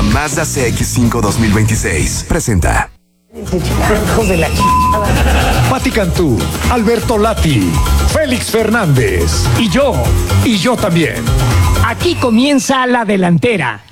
Mazda CX-5 2026. Presenta. Hijos de la chingada. Pati Cantú, Alberto Lati, Félix Fernández y yo también. Aquí comienza La Delantera.